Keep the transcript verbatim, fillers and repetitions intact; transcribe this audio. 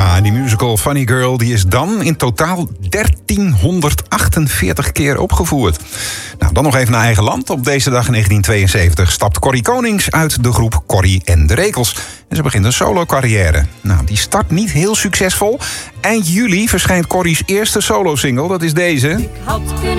Ja, die musical Funny Girl die is dan in totaal dertienhonderdachtenveertig keer opgevoerd. Nou, dan nog even naar eigen land. Op deze dag in negentien tweeënzeventig stapt Corrie Konings uit de groep Corrie en de Rekels. En ze begint een solo-carrière. Nou, die start niet heel succesvol. Eind juli verschijnt Corrie's eerste solo-single, dat is deze. Ik had kunnen